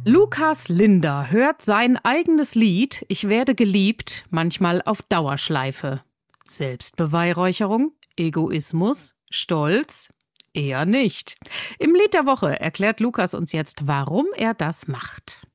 Lukas Linder hört sein eigenes Lied »Ich werde geliebt« manchmal auf Dauerschleife. Selbstbeweihräucherung? Egoismus? Stolz? Eher nicht. Im Lied der Woche erklärt Lukas uns jetzt, warum er das macht.